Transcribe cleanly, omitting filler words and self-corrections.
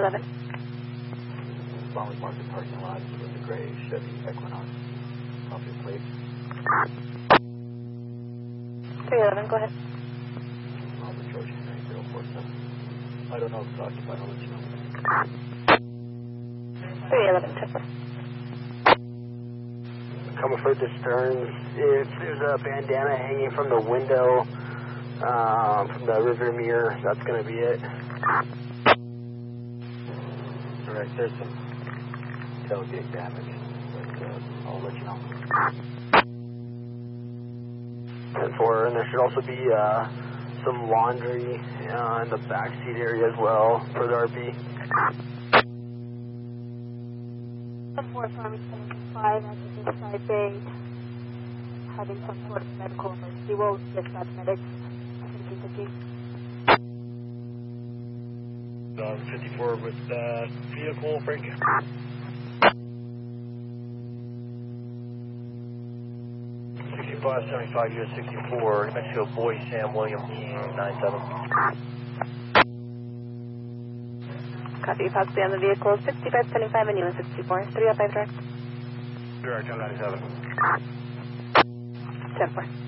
311. Farmers Market parking lot with the gray Chevy Equinox. Copy, please. 311, go ahead. Albert George 9047. I don't know if it's occupied, I'll let you know. 311, 10-4. Coming for the Stearns. If there's a bandana hanging from the window, from the rear mirror, that's going to be it. Correct, there's some tailgate damage, but I'll let you know. 10-4, and there should also be some laundry in the back seat area as well for the RP. 10-4, Farmington 5 at the side bay, having some sort of medical emergency. We'll dispatch medics. 54 with vehicle break. 6575 US 64, New Mexico Boy Sam William 97. Copy, possibly on the vehicle 6575 and US 64, 305 direct. Direct on 97. 10-4.